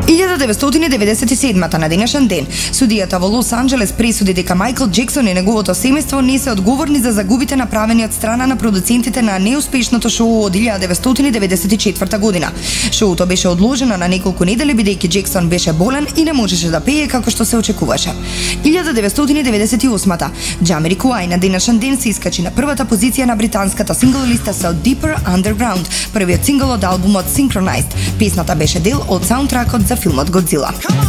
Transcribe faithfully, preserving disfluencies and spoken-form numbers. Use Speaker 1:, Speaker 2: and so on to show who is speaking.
Speaker 1: илјада деветстотини деветдесет и седма на денешен ден, судијата во Лос Анџелес пресуди дека Мајкл Джексон и неговото семејство не се одговорни за загубите направени од страна на продуцентите на неуспешното шоу од илјада деветстотини деветдесет и четврта година. Шоуто беше одложено на неколку недели бидејќи Джексон беше болен и не можеше да пее како што се очекуваше. илјада деветстотини деветдесет и осма Джамирикуај на денешен ден се искачи на првата позиција на британската сингл листа со Deeper Underground, првиот сингл од албумот Synchronized. Песната беше дел од саундтракот за филмот Годзила.